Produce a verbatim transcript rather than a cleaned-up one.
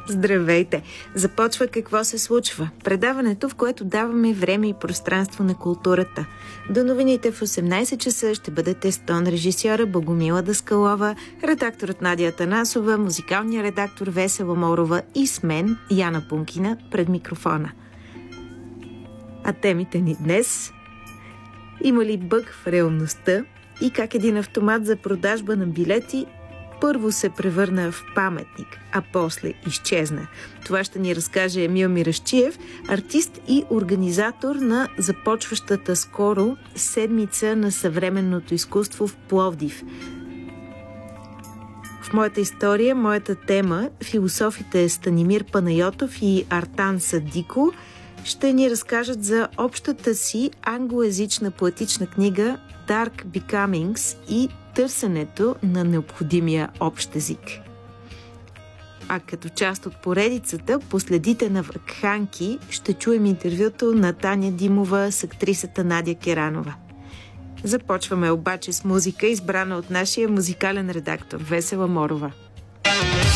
Здравейте! Започва Какво се случва? Предаването, в което даваме време и пространство на културата. До новините в осемнайсет часа ще бъдете с тон режисьора Богомила Даскалова, редакторът Надя Атанасова, музикалния редактор Весела Морова и с мен, Яна Пункина, пред микрофона. А темите ни днес: има ли бъг в реалността и как един автомат за продажба на билети първо се превърна в паметник, а после изчезна. Това ще ни разкаже Емил Мирашчиев, артист и организатор на започващата скоро седмица на съвременното изкуство в Пловдив. В моята история, моята тема, философите Станимир Панайотов и Артан Садико ще ни разкажат за общата си англоязична поетична книга Dark Becomings и търсенето на необходимия общ език. А като част от поредицата Последите на Вакханки ще чуем интервюто на Таня Димова с актрисата Надя Керанова. Започваме обаче с музика, избрана от нашия музикален редактор Весела Морова.